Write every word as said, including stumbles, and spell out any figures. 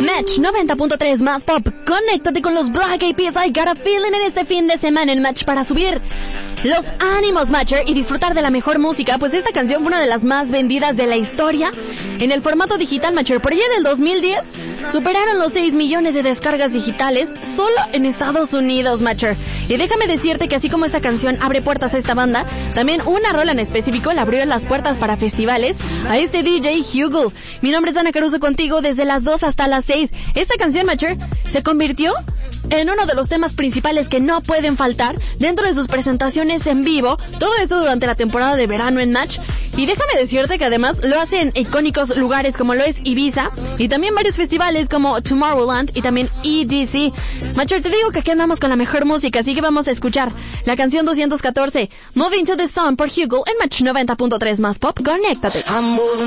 Match noventa punto tres más pop. Conéctate con los Black Eyed Peas, I Got a Feeling en este fin de semana en Match para subir los ánimos, Matcher, y disfrutar de la mejor música, pues esta canción fue una de las más vendidas de la historia en el formato digital, Matcher. Por allá del dos mil diez superaron los seis millones de descargas digitales solo en Estados Unidos, Matcher. Y déjame decirte que así como esta canción abre puertas a esta banda, también una rola en específico le abrió las puertas para festivales a este D J Hugo. Mi nombre es Ana Caruso, contigo desde las dos hasta las seis. Esta canción, Matcher, se convirtió en uno de los temas principales que no pueden faltar dentro de sus presentaciones en vivo, todo esto durante la temporada de verano en Match. Y déjame decirte que además lo hacen en icónicos lugares como lo es Ibiza y también varios festivales como Tomorrowland y también E D C. Matcher, te digo que aquí andamos con la mejor música, así que vamos a escuchar la canción doscientos catorce, Moving to the Sun por Hugo en Match noventa punto tres más pop. Conéctate.